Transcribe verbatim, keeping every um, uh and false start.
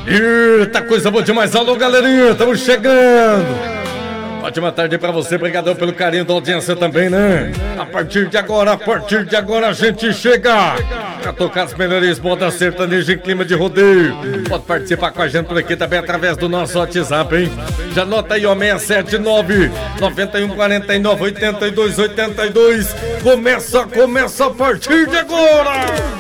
Eita, coisa boa demais. Alô, galerinha, estamos chegando. Ótima tarde pra você, obrigado pelo carinho da audiência também, né? A partir de agora, a partir de agora a gente chega pra tocar as melhores modas sertanejas em clima de rodeio. Pode participar com a gente por aqui também através do nosso WhatsApp, hein? Já anota aí, ó, seis sete nove, nove um quatro nove, oito dois oito dois. Começa, começa a partir de agora!